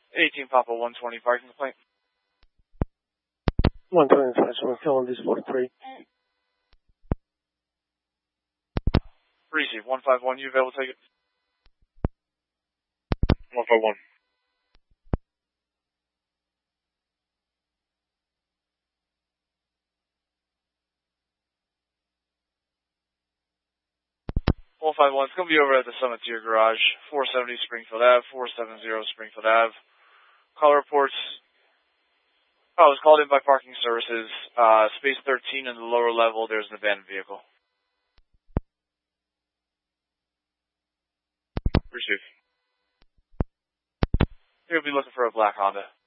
18 Papa 120 parking complaint. 120 inspection, we're killing this 43. Receive 151, you available to take it? 151. It's going to be over at the Summit Tier Garage, 470 Springfield Ave, 470 Springfield Ave. Call reports. I was called in by parking services. Space 13 in the lower level, there's an abandoned vehicle. Receive. You'll be looking for a black Honda.